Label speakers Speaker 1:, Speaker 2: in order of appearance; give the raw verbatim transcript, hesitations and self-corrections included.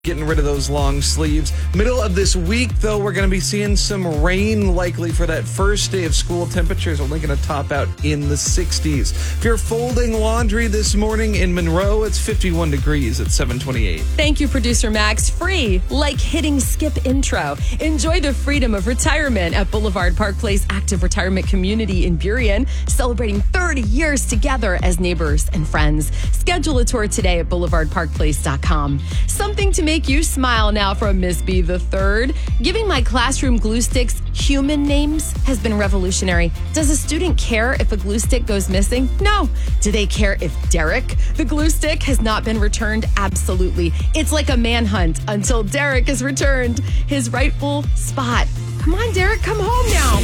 Speaker 1: Getting rid of those long sleeves. Middle of this week, though, we're going to be seeing some rain likely for that first day of school. Temperatures only going to top out in the sixties. If you're folding laundry this morning in Monroe, it's fifty-one degrees at seven twenty-eight.
Speaker 2: Thank you, producer Max. Free, like hitting skip intro. Enjoy the freedom of retirement at Boulevard Park Place Active Retirement Community in Burien, celebrating thirty years together as neighbors and friends. Schedule a tour today at boulevard park place dot com. Something to make you smile now from Miss B the third. Giving my classroom glue sticks human names has been revolutionary. Does a student care if a glue stick goes missing? No. Do they care if Derek, the glue stick, has not been returned? Absolutely. It's like a manhunt until Derek is returned his rightful spot. Come on, Derek, come home now.